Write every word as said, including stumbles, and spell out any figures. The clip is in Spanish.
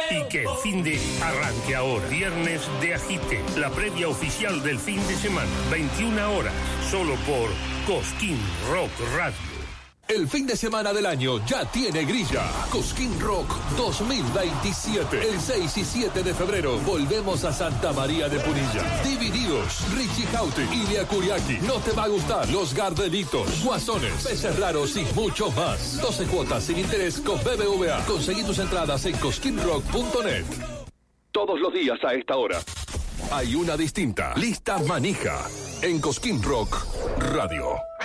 y que el fin de arranque ahora. Viernes de Agite, la previa oficial del fin de semana, veintiuna horas, solo por Cosquín Rock Radio. El fin de semana del año ya tiene grilla. Cosquín Rock dos mil veintisiete. El seis y siete de febrero volvemos a Santa María de Punilla. Divididos, Richie Houghton, Ilia Kuriaki. No te va a gustar Los Gardelitos, Guasones, Peces Raros y mucho más. doce cuotas sin interés con B B V A. Conseguí tus entradas en cosquín rock punto net. Todos los días a esta hora hay una distinta. Lista manija en Cosquín Rock Radio.